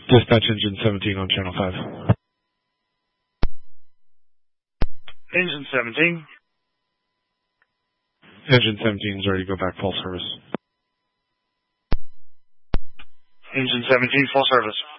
Dispatch engine 17 on channel 5. Engine 17. Engine 17 is ready to go back full service. Engine 17, full service.